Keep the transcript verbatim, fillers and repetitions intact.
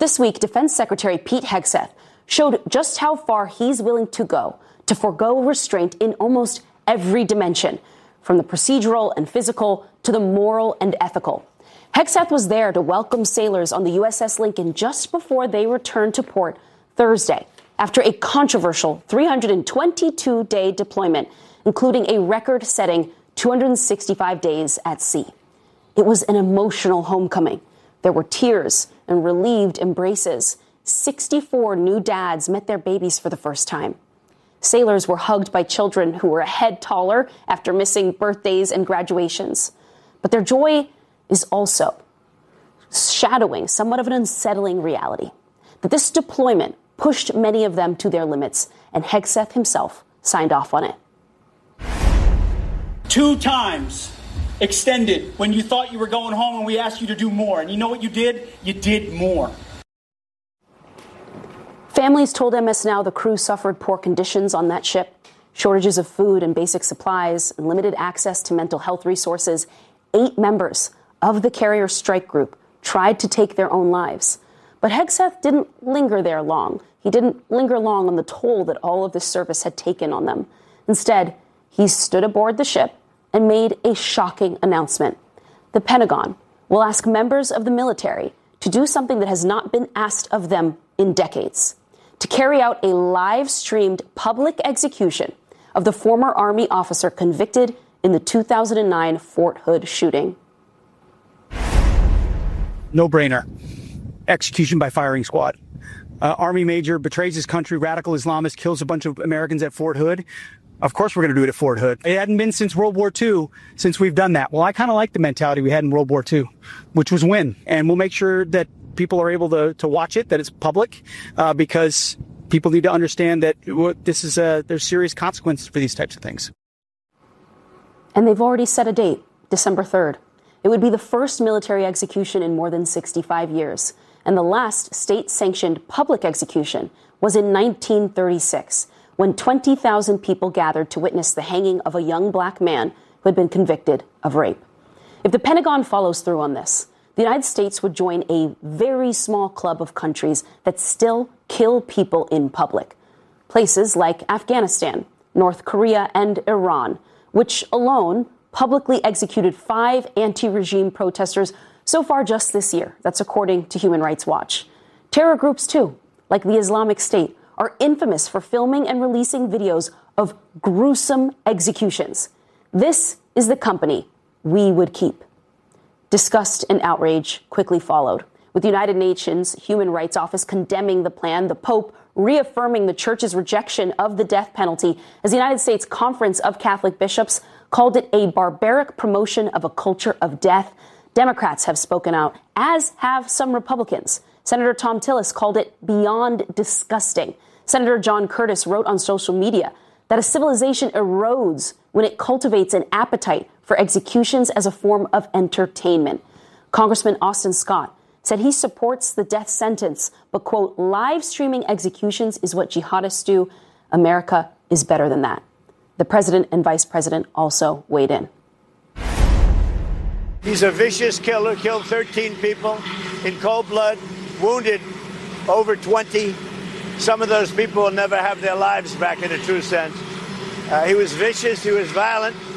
this week, Defense Secretary Pete Hegseth showed just how far he's willing to go to forgo restraint in almost every dimension, from the procedural and physical to the moral and ethical. Hegseth was there to welcome sailors on the U S S Lincoln just before they returned to port Thursday, after a controversial three hundred twenty-two day deployment, including a record-setting two hundred sixty-five days at sea. It was an emotional homecoming. There were tears and relieved embraces. sixty-four new dads met their babies for the first time. Sailors were hugged by children who were a head taller after missing birthdays and graduations. But their joy is also shadowing somewhat of an unsettling reality, that this deployment pushed many of them to their limits, and Hegseth himself signed off on it. Two times extended when you thought you were going home and we asked you to do more. And you know what you did? You did more. Families told M S Now the crew suffered poor conditions on that ship, shortages of food and basic supplies, and limited access to mental health resources. Eight members of the carrier strike group tried to take their own lives. But Hegseth didn't linger there long. He didn't linger long on the toll that all of this service had taken on them. Instead, he stood aboard the ship and made a shocking announcement. The Pentagon will ask members of the military to do something that has not been asked of them in decades, to carry out a live-streamed public execution of the former Army officer convicted in the two thousand nine Fort Hood shooting. No-brainer. Execution by firing squad. Uh, Army major betrays his country, radical Islamist, kills a bunch of Americans at Fort Hood. Of course we're going to do it at Fort Hood. It hadn't been since World War Two since we've done that. Well, I kind of like the mentality we had in World War Two, which was win. And we'll make sure that people are able to, to watch it, that it's public, uh, because people need to understand that this is a, there's serious consequences for these types of things. And they've already set a date, December third. It would be the first military execution in more than sixty-five years. And the last state-sanctioned public execution was in nineteen thirty-six, when twenty thousand people gathered to witness the hanging of a young black man who had been convicted of rape. If the Pentagon follows through on this, the United States would join a very small club of countries that still kill people in public. Places like Afghanistan, North Korea, and Iran, which alone publicly executed five anti-regime protesters so far just this year. That's according to Human Rights Watch. Terror groups, too, like the Islamic State, are infamous for filming and releasing videos of gruesome executions. This is the company we would keep. Disgust and outrage quickly followed, with the United Nations Human Rights Office condemning the plan, the Pope reaffirming the Church's rejection of the death penalty, as the United States Conference of Catholic Bishops called it a barbaric promotion of a culture of death. Democrats have spoken out, as have some Republicans. Senator Thom Tillis called it beyond disgusting. Senator John Curtis wrote on social media that a civilization erodes when it cultivates an appetite for executions as a form of entertainment. Congressman Austin Scott said he supports the death sentence, but, quote, live streaming executions is what jihadists do. America is better than that. The president and vice president also weighed in. He's a vicious killer, killed thirteen people in cold blood, wounded over twenty. Some of those people will never have their lives back in a true sense. Uh, he was vicious, he was violent,